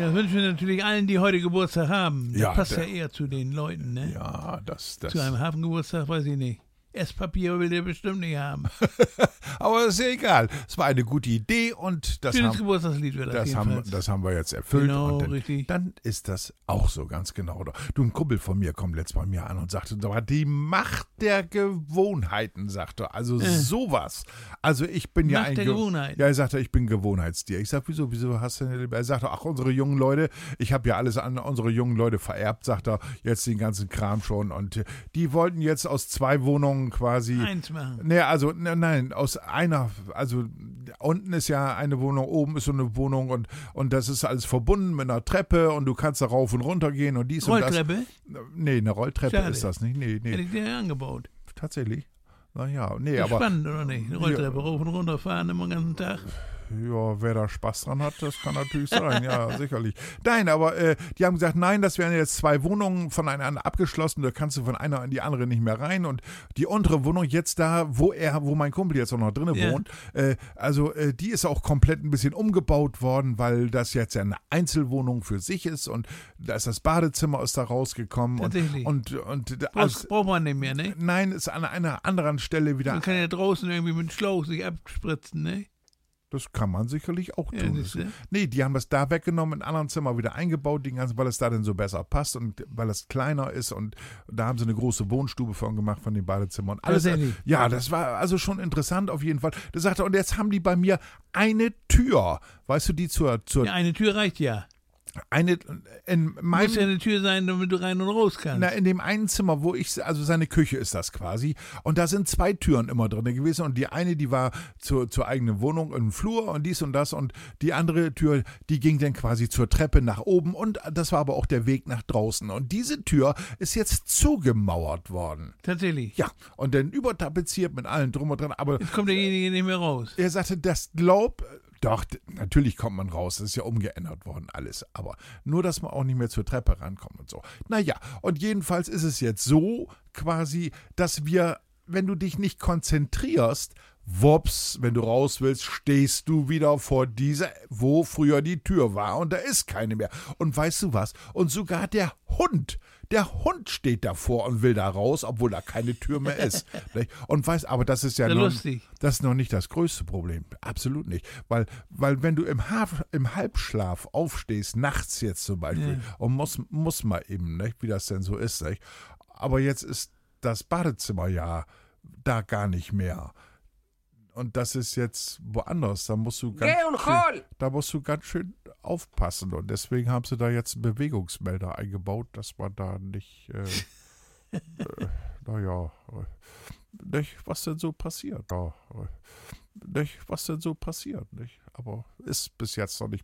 das wünschen wir natürlich allen, die heute Geburtstag haben. Das Ja, passt ja eher zu den Leuten, ne? Ja, das. Zu einem Hafengeburtstag weiß ich nicht. Esspapier will der bestimmt nicht haben. Aber ist ja egal. Es war eine gute Idee und das Schönes Geburtstagslied wird das jedenfalls. das haben wir jetzt erfüllt. Genau, und richtig. Dann ist das auch so, ganz genau. Du, ein Kumpel von mir kommt letztes bei mir an und sagte, die Macht der Gewohnheiten, sagte er. Also sowas. Also ich bin ja Macht ein der Gewohnheiten. Ja, er sagte, ich bin Gewohnheitstier. Ich sag, wieso hast du denn? Er sagte, ach, unsere jungen Leute, ich habe ja alles an unsere jungen Leute vererbt, sagt er, jetzt den ganzen Kram schon. Und die wollten jetzt aus 2 Wohnungen quasi Eins machen. Nein, aus einer, also unten ist ja eine Wohnung, oben ist so eine Wohnung und das ist alles verbunden mit einer Treppe und du kannst da rauf und runter gehen und dies Rolltreppe? und das. Nee, eine Rolltreppe Schade. ist das nicht. Nee. Hätte ich dir angebaut. Tatsächlich. Naja, nee, Ist aber spannend, oder nicht? Eine Rolltreppe rauf und runter fahren immer den ganzen Tag. ja, wer da Spaß dran hat, das kann natürlich sein, ja, sicherlich. Nein, aber die haben gesagt, nein, das wären jetzt 2 Wohnungen voneinander abgeschlossen, da kannst du von einer in die andere nicht mehr rein und die untere Wohnung jetzt da, wo mein Kumpel jetzt auch noch drin wohnt, die ist auch komplett ein bisschen umgebaut worden, weil das jetzt ja eine Einzelwohnung für sich ist und da ist das Badezimmer ist da rausgekommen. Tatsächlich. Und Braucht man nicht mehr, ne? nein, ist an einer anderen Stelle wieder. Man kann ja draußen irgendwie mit dem Schlauch sich abspritzen, ne? Das kann man sicherlich auch Ja, tun. siehste. Nee, die haben es da weggenommen, in einem anderen Zimmer wieder eingebaut, weil es da dann so besser passt und weil es kleiner ist und da haben sie eine große Wohnstube von gemacht von den Badezimmern. Und alles. Tatsächlich. Ja, das war also schon interessant auf jeden Fall. Der sagte, und jetzt haben die bei mir eine Tür, weißt du, die zur Ja, eine Tür reicht ja. eine in meinem Muss ja eine Tür sein, damit du rein und raus kannst. Na, in dem einen Zimmer, also seine Küche ist das quasi. Und da sind 2 Türen immer drin gewesen. Und die eine, die war zur eigenen Wohnung im Flur und dies und das. Und die andere Tür, die ging dann quasi zur Treppe nach oben. Und das war aber auch der Weg nach draußen. Und diese Tür ist jetzt zugemauert worden. Tatsächlich. Ja, und dann übertapeziert mit allem drum und dran. Aber Jetzt kommt derjenige nicht mehr raus. er sagte, doch, natürlich kommt man raus, das ist ja umgeändert worden alles, aber nur, dass man auch nicht mehr zur Treppe rankommt und so. Naja, und jedenfalls ist es jetzt so quasi, dass wenn du dich nicht konzentrierst, wups, wenn du raus willst, stehst du wieder vor wo früher die Tür war und da ist keine mehr. Und weißt du was? Und sogar der Hund steht davor und will da raus, obwohl da keine Tür mehr ist. Und aber das ist ja das ist noch nicht das größte Problem. Absolut nicht. Weil wenn du im Halbschlaf aufstehst, nachts jetzt zum Beispiel, und muss mal eben, nicht, wie das denn so ist, nicht? Aber jetzt ist das Badezimmer ja da gar nicht mehr. Und das ist jetzt woanders. Da musst du ganz schön aufpassen. Und deswegen haben sie da jetzt einen Bewegungsmelder eingebaut, dass man da nicht, nicht, was denn so passiert. Nicht, was denn so passiert. Nicht? Aber ist bis jetzt noch nicht